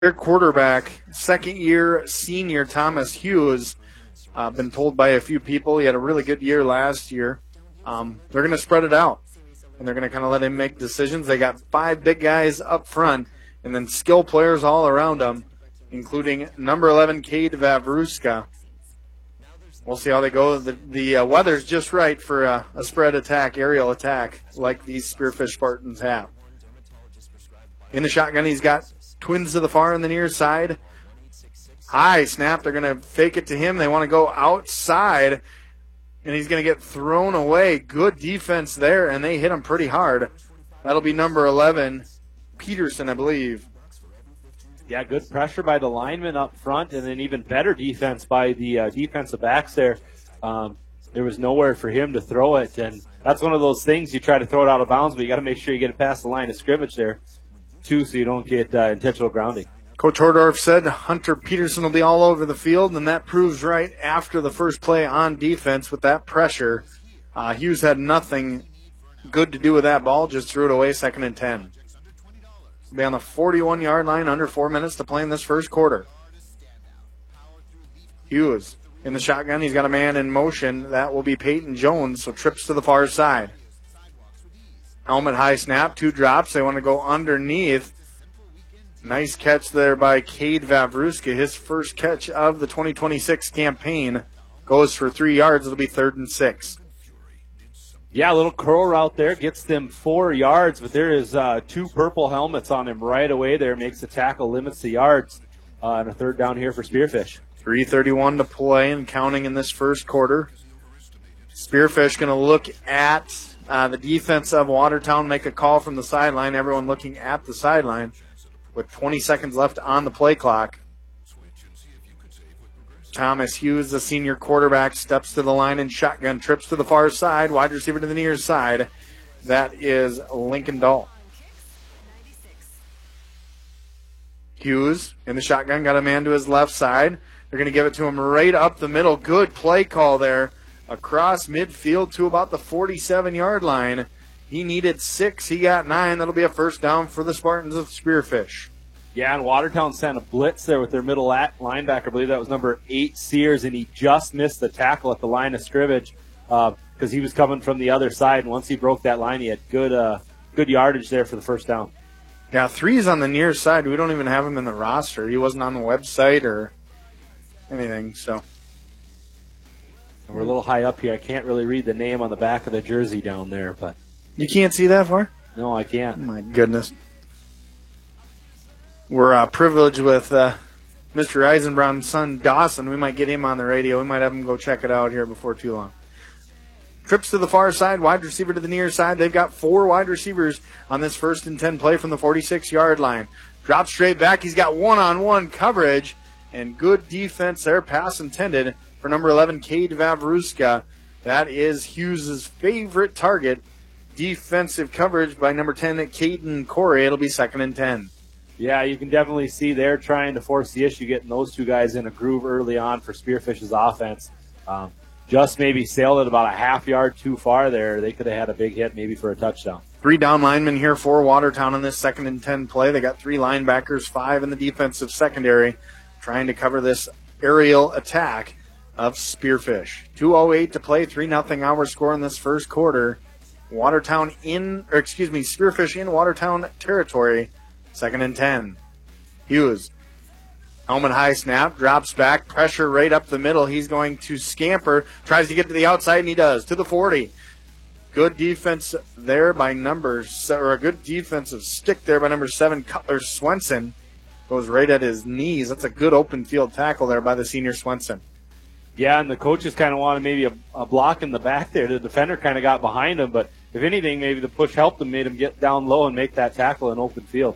Their quarterback, second-year senior Thomas Hughes, been told by a few people he had a really good year last year. They're going to spread it out, and they're going to kind of let him make decisions. They got 5 big guys up front, and then skill players all around them, including number 11, Cade Vavruska. We'll see how they go. The weather's just right for a spread attack, aerial attack, like these Spearfish Spartans have. In the shotgun, he's got twins to the far and the near side. High snap. They're going to fake it to him. They want to go outside, and he's going to get thrown away. Good defense there, and they hit him pretty hard. That'll be number 11, Peterson, I believe. Yeah, good pressure by the linemen up front, and then even better defense by the defensive backs there. There was nowhere for him to throw it, and that's one of those things you try to throw it out of bounds, but you got to make sure you get it past the line of scrimmage there, too, so you don't get intentional grounding. Coach Hordorf said Hunter Peterson will be all over the field, and that proves right after the first play on defense with that pressure. Hughes had nothing good to do with that ball, just threw it away, 2nd and 10. He'll be on the 41-yard line, under 4 minutes to play in this first quarter. Hughes in the shotgun. He's got a man in motion. That will be Peyton Jones, so trips to the far side. Helmet high snap, 2 drops. They want to go underneath. Nice catch there by Cade Vavruska. His first catch of the 2026 campaign goes for 3 yards. It'll be 3rd and 6. Yeah, a little curl route there. Gets them 4 yards, but there is 2 purple helmets on him right away there. Makes the tackle, limits the yards. And a 3rd down here for Spearfish. 3:31 to play and counting in this first quarter. Spearfish going to look at the defense of Watertown, make a call from the sideline. Everyone looking at the sideline with 20 seconds left on the play clock. Thomas Hughes, the senior quarterback, steps to the line and shotgun, trips to the far side, wide receiver to the near side. That is Lincoln Dahl. Hughes in the shotgun, got a man to his left side. They're going to give it to him right up the middle. Good play call there. Across midfield to about the 47-yard line. He needed 6. He got 9. That'll be a 1st down for the Spartans of Spearfish. Yeah, and Watertown sent a blitz there with their middle linebacker. I believe that was number 8, Sears, and he just missed the tackle at the line of scrimmage because he was coming from the other side. And once he broke that line, he had good yardage there for the 1st down. Yeah, 3's on the near side. We don't even have him in the roster. He wasn't on the website or anything, so. We're a little high up here. I can't really read the name on the back of the jersey down there, but you can't see that far? No, I can't. Oh, my goodness. We're privileged with Mr. Eisenbraun's son, Dawson. We might get him on the radio. We might have him go check it out here before too long. Trips to the far side, wide receiver to the near side. They've got 4 wide receivers on this 1st and 10 play from the 46-yard line. Drops straight back. He's got one-on-one coverage and good defense there. Pass intended for number 11, Cade Vavruska. That is Hughes' favorite target. Defensive coverage by number 10, Caden Corey. It'll be 2nd and 10. Yeah, you can definitely see they're trying to force the issue, getting those 2 guys in a groove early on for Spearfish's offense. Just maybe sailed it about a half yard too far there. They could have had a big hit maybe for a touchdown. 3 down linemen here for Watertown in this 2nd and 10 play. They got 3 linebackers, 5 in the defensive secondary, trying to cover this aerial attack of Spearfish. 2:08 to play, 3-0 our score in this first quarter. Spearfish in Watertown territory. 2nd and 10. Hughes. Helmet high snap, drops back, pressure right up the middle. He's going to scamper, tries to get to the outside, and he does, to the 40. Good defense there by a good defensive stick there by number 7, Cutler Swenson. Goes right at his knees. That's a good open field tackle there by the senior Swenson. Yeah, and the coaches kind of wanted maybe a block in the back there. The defender kind of got behind him, but if anything, maybe the push helped him, made him get down low and make that tackle in open field.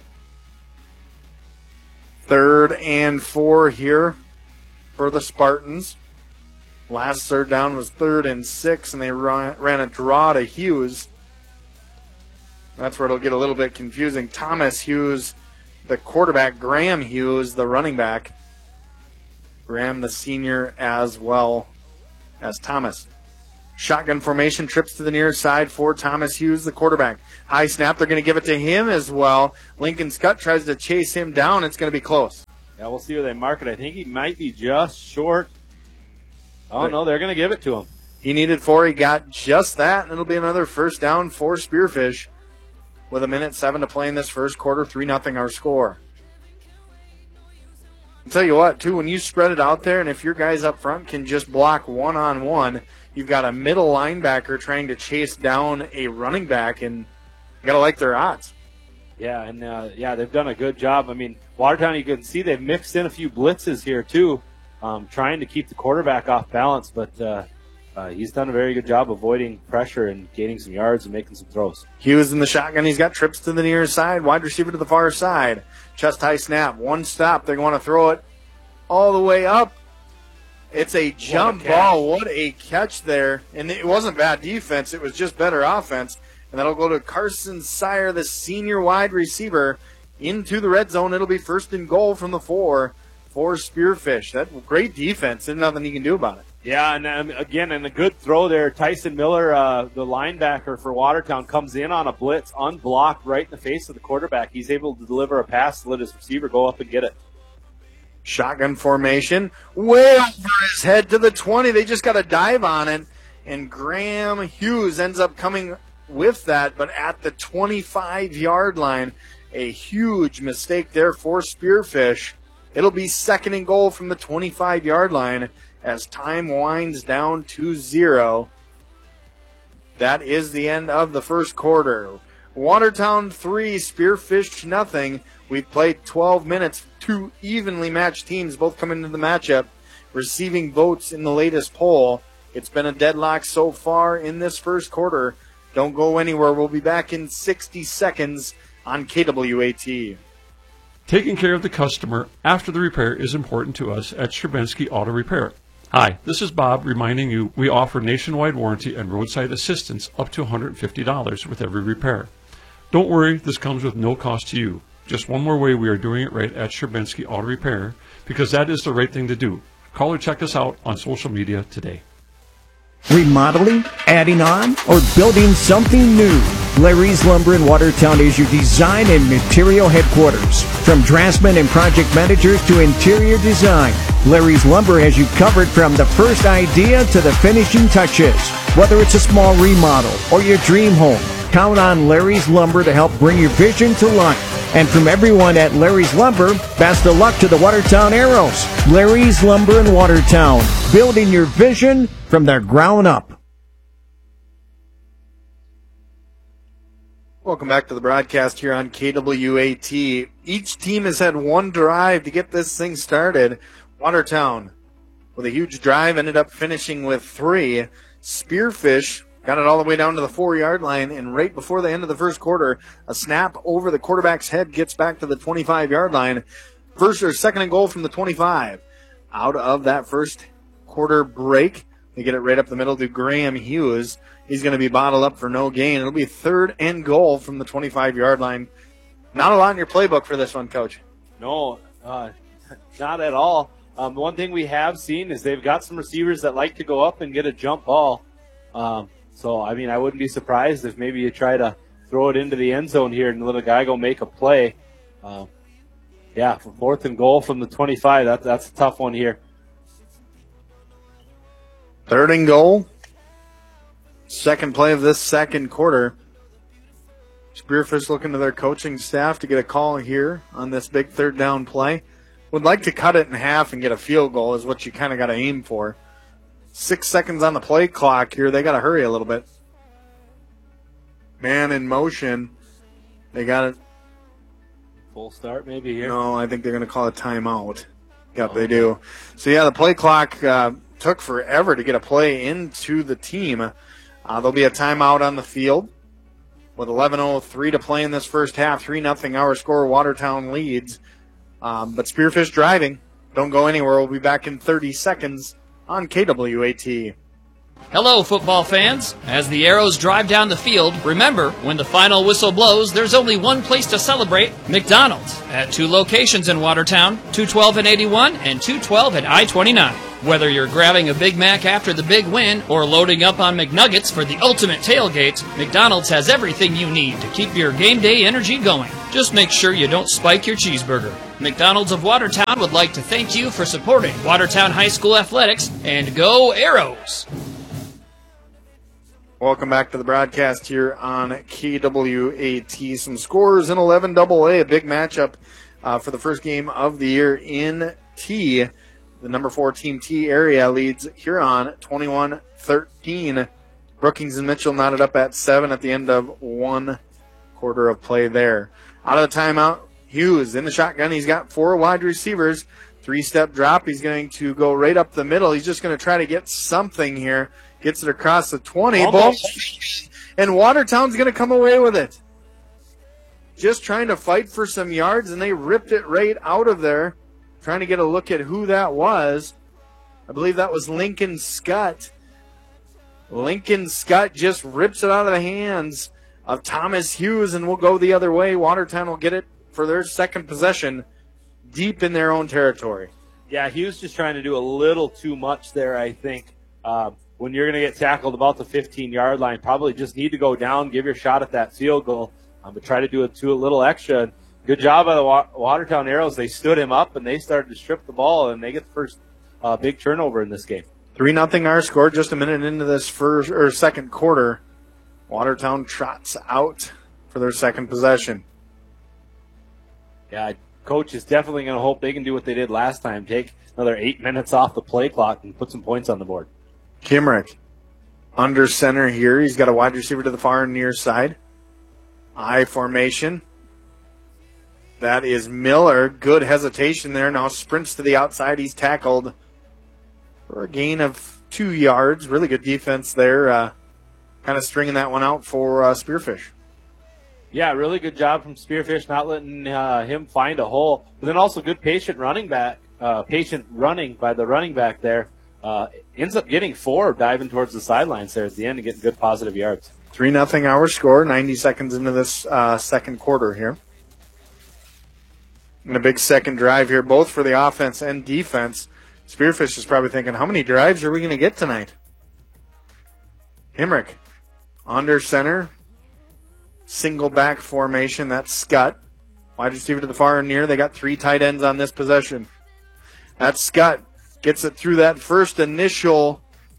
3rd and 4 here for the Spartans. Last 3rd down was 3rd and 6, and they ran a draw to Hughes. That's where it'll get a little bit confusing. Thomas Hughes, the quarterback, Graham Hughes, the running back. Graham, the senior, as well as Thomas. Shotgun formation, trips to the near side for Thomas Hughes, the quarterback. High snap, they're going to give it to him as well. Lincoln Scott tries to chase him down. It's going to be close. Yeah, we'll see where they mark it. I think he might be just short. Oh, no, they're going to give it to him. He needed 4. He got just that, and it'll be another first down for Spearfish with 1:07 to play in this first quarter. 3-0 our score. I'll tell you what, too, when you spread it out there, and if your guys up front can just block one-on-one, you've got a middle linebacker trying to chase down a running back, and you got to like their odds. Yeah, and they've done a good job. I mean, Watertown, you can see they've mixed in a few blitzes here, too, trying to keep the quarterback off balance, but he's done a very good job avoiding pressure and gaining some yards and making some throws. Hughes in the shotgun. He's got trips to the near side, wide receiver to the far side. Chest high snap, one stop. They want to throw it all the way up. It's a jump ball. What a catch there. And it wasn't bad defense. It was just better offense. And that'll go to Carson Sire, the senior wide receiver, into the red zone. It'll be 1st and goal from the 4 for Spearfish. That great defense. There's nothing you can do about it. Yeah, and again, and a good throw there. Tyson Miller, the linebacker for Watertown, comes in on a blitz, unblocked right in the face of the quarterback. He's able to deliver a pass to let his receiver go up and get it. Shotgun formation, way over his head to the 20. They just got a dive on it, and Graham Hughes ends up coming with that, but at the 25-yard line, a huge mistake there for Spearfish. It'll be 2nd and goal from the 25-yard line as time winds down to 0. That is the end of the first quarter. Watertown 3, Spearfish nothing. We've played 12 minutes. 2 evenly matched teams both come into the matchup, receiving votes in the latest poll. It's been a deadlock so far in this first quarter. Don't go anywhere. We'll be back in 60 seconds on KWAT. Taking care of the customer after the repair is important to us at Stravinsky Auto Repair. Hi, this is Bob reminding you we offer nationwide warranty and roadside assistance up to $150 with every repair. Don't worry, this comes with no cost to you. Just one more way we are doing it right at Stravinsky Auto Repair, because that is the right thing to do. Call or check us out on social media today. Remodeling, adding on, or building something new? Larry's Lumber in Watertown is your design and material headquarters. From draftsmen and project managers to interior design, Larry's Lumber has you covered from the first idea to the finishing touches. Whether it's a small remodel or your dream home, count on Larry's Lumber to help bring your vision to life. And from everyone at Larry's Lumber, best of luck to the Watertown Arrows. Larry's Lumber in Watertown, building your vision from the ground up. Welcome back to the broadcast here on KWAT. Each team has had one drive to get this thing started. Watertown, with a huge drive, ended up finishing with 3. Spearfish got it all the way down to the 4-yard line, and right before the end of the first quarter, a snap over the quarterback's head gets back to the 25-yard line. 2nd and goal from the 25. Out of that first quarter break, they get it right up the middle to Graham Hughes. He's going to be bottled up for no gain. It'll be 3rd and goal from the 25-yard line. Not a lot in your playbook for this one, Coach. No, not at all. The one thing we have seen is they've got some receivers that like to go up and get a jump ball. So, I mean, I wouldn't be surprised if maybe you try to throw it into the end zone here and let a guy go make a play. For 4th and goal from the 25, that's a tough one here. 3rd and goal. 2nd play of this second quarter. Spearfish looking to their coaching staff to get a call here on this big 3rd down play. Would like to cut it in half and get a field goal is what you kind of got to aim for. 6 seconds on the play clock here. They got to hurry a little bit. Man in motion. They got it. Full start maybe here. No, I think they're going to call a timeout. Yep, they do. So, the play clock took forever to get a play into the team. There'll be a timeout on the field with 11:03 to play in this first half. 3-0 our score. Watertown leads. But Spearfish driving. Don't go anywhere. We'll be back in 30 seconds on KWAT. Hello, football fans. As the Arrows drive down the field, remember, when the final whistle blows, there's only one place to celebrate, McDonald's, at 2 locations in Watertown, 212 and 81 and 212 at I-29. Whether you're grabbing a Big Mac after the big win or loading up on McNuggets for the ultimate tailgate, McDonald's has everything you need to keep your game day energy going. Just make sure you don't spike your cheeseburger. McDonald's of Watertown would like to thank you for supporting Watertown High School Athletics, and go Arrows! Welcome back to the broadcast here on KWAT. Some scores in 11AA, a big matchup for the first game of the year in T. The number 4 team T area leads Huron 21-13. Brookings and Mitchell knotted up at 7 at the end of 1 quarter of play there. Out of the timeout, Hughes in the shotgun. He's got 4 wide receivers. 3-step drop. He's going to go right up the middle. He's just going to try to get something here. Gets it across the 20. And Watertown's going to come away with it. Just trying to fight for some yards, and they ripped it right out of there. Trying to get a look at who that was. I believe that was Lincoln Scott. Lincoln Scott just rips it out of the hands of Thomas Hughes, and will go the other way. Watertown will get it for their second possession deep in their own territory. Yeah, Hughes just trying to do a little too much there, I think. When you're going to get tackled about the 15-yard line, probably just need to go down, give your shot at that field goal, but try to do it a little extra. Good job by the Watertown Arrows. They stood him up, and they started to strip the ball, and they get the first big turnover in this game. 3-0 our score just a minute into this second quarter. Watertown trots out for their second possession. Yeah, Coach is definitely going to hope they can do what they did last time, take another 8 minutes off the play clock and put some points on the board. Kimrick under center here. He's got a wide receiver to the far near side. I formation. That is Miller. Good hesitation there. Now sprints to the outside. He's tackled for a gain of 2 yards. Really good defense there. Kind of stringing that one out for Spearfish. Yeah, really good job from Spearfish, not letting him find a hole. But then also good patient running by the running back there. Ends up getting 4, diving towards the sidelines there at the end and getting good positive yards. 3-0 our score, 90 seconds into this second quarter here. And a big second drive here, both for the offense and defense. Spearfish is probably thinking, how many drives are we going to get tonight? Himrick under center. Single back formation. That's Scott. Wide receiver to the far and near. They got 3 tight ends on this possession. That's Scott. Gets it through that first initial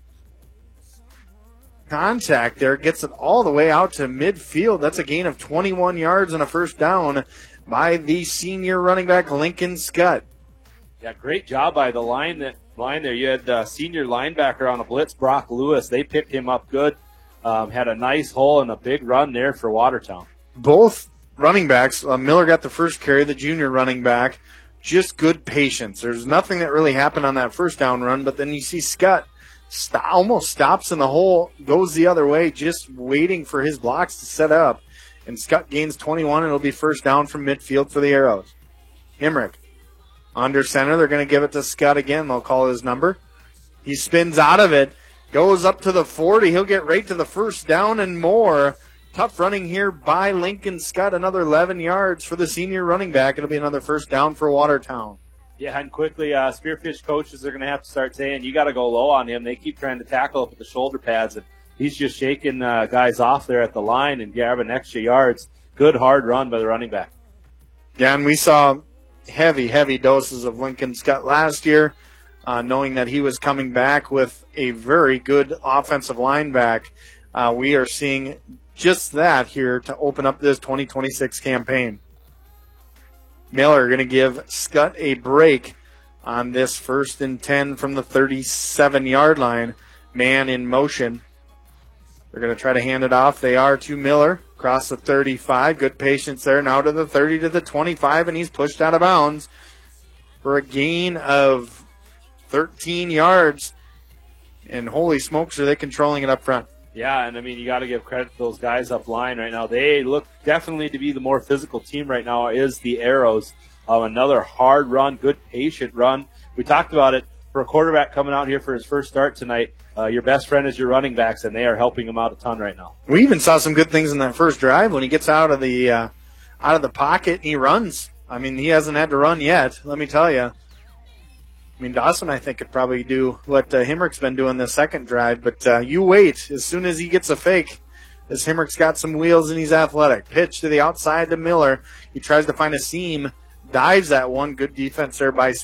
contact there. Gets it all the way out to midfield. That's a gain of 21 yards and a first down by the senior running back, Lincoln Scott. Yeah, great job by the line there. You had senior linebacker on a blitz, Brock Lewis. They picked him up good. Had a nice hole and a big run there for Watertown. Both running backs, Miller got the first carry, the junior running back. Just good patience. There's nothing that really happened on that first down run, but then you see Scott almost stops in the hole, goes the other way, just waiting for his blocks to set up. And Scott gains 21, and it'll be first down from midfield for the Arrows. Himrick under center. They're going to give it to Scott again. They'll call his number. He spins out of it, goes up to the 40. He'll get right to the first down and more. Tough running here by Lincoln Scott. Another 11 yards for the senior running back. It'll be another first down for Watertown. Yeah, and quickly, Spearfish coaches are going to have to start saying, you got to go low on him. They keep trying to tackle up at the shoulder pads, and he's just shaking guys off there at the line and grabbing extra yards. Good, hard run by the running back. Yeah, and we saw heavy doses of Lincoln Scott last year, knowing that he was coming back with a very good offensive line back. We are seeing just that here to open up this 2026 campaign. Miller going to give Scott a break on this 1st and 10 from the 37-yard line. Man in motion. They're going to try to hand it off. They are to Miller. Across the 35. Good patience there. Now to the 30 to the 25, and he's pushed out of bounds for a gain of 13 yards. And holy smokes, are they controlling it up front. Yeah, and I mean, you got to give credit to those guys up line right now. They look definitely to be the more physical team right now is the Arrows. Another hard run, good patient run. We talked about it for a quarterback coming out here for his first start tonight, your best friend is your running backs, and they are helping him out a ton right now. We even saw some good things in that first drive when he gets out of the pocket and he runs. I mean, he hasn't had to run yet, let me tell you. I mean, Dawson, I think, could probably do what Hemrick's been doing the second drive, but you wait. As soon as he gets a fake, as Hemrick's got some wheels and he's athletic. Pitch to the outside to Miller. He tries to find a seam, dives that one. Good defense there by